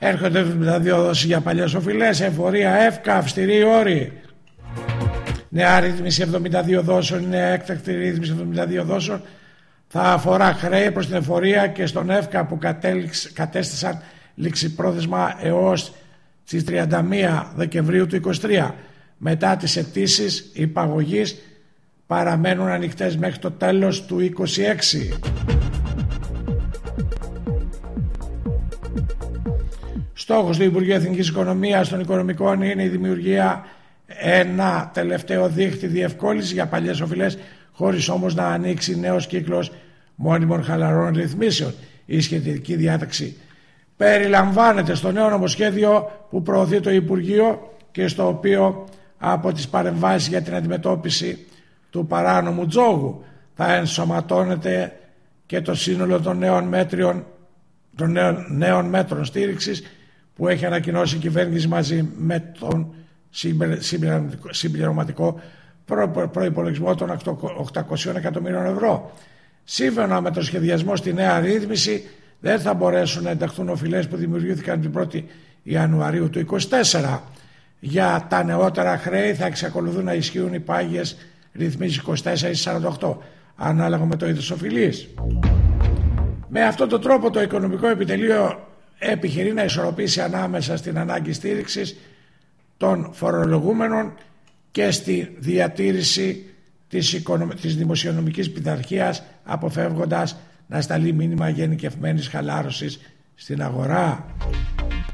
Έρχονται 72 δόσεις για παλιές οφειλές, εφορία, εύκα, αυστηρή όρη. Νέα ρύθμιση 72 δόσεων, νέα έκτακτη ρύθμιση 72 δόσεων θα αφορά χρέη προς την εφορία και στον εύκα που κατέστησαν ληξιπρόθεσμα έως τις 31 Δεκεμβρίου του 2023. Μετά τις αιτήσεις υπαγωγής παραμένουν ανοιχτές μέχρι το τέλος του 2026. Στόχος του Υπουργείου Εθνικής Οικονομίας των Οικονομικών είναι η δημιουργία ένα τελευταίο δίχτυ διευκόλυνση για παλιές οφειλές, χωρίς όμως να ανοίξει νέος κύκλος μόνιμων χαλαρών ρυθμίσεων. Η σχετική διάταξη περιλαμβάνεται στο νέο νομοσχέδιο που προωθεί το Υπουργείο και στο οποίο από τις παρεμβάσεις για την αντιμετώπιση του παράνομου τζόγου θα ενσωματώνεται και το σύνολο των νέων μέτρων στήριξης που έχει ανακοινώσει η κυβέρνηση μαζί με τον συμπληρωματικό προϋπολογισμό των 800 εκατομμύριων ευρώ. Σύμφωνα με το σχεδιασμό στη νέα ρύθμιση δεν θα μπορέσουν να ενταχθούν οφειλές που δημιουργήθηκαν την 1η Ιανουαρίου του 2024. Για τα νεότερα χρέη θα εξακολουθούν να ισχύουν οι πάγιες ρυθμίσεις 24-48 ανάλογα με το είδος οφειλής. Με αυτόν τον τρόπο το Οικονομικό Επιτελείο επιχειρεί να ισορροπήσει ανάμεσα στην ανάγκη στήριξης των φορολογούμενων και στη διατήρηση της δημοσιονομικής πειθαρχίας, αποφεύγοντας να σταλεί μήνυμα γενικευμένης χαλάρωσης στην αγορά.